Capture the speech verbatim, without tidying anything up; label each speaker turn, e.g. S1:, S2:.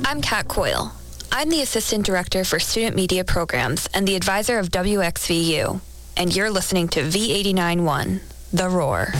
S1: I'm Kat Coyle. I'm the Assistant Director for Student Media Programs and the advisor of W X V U. And you're listening to V eighty-nine point one, The Roar.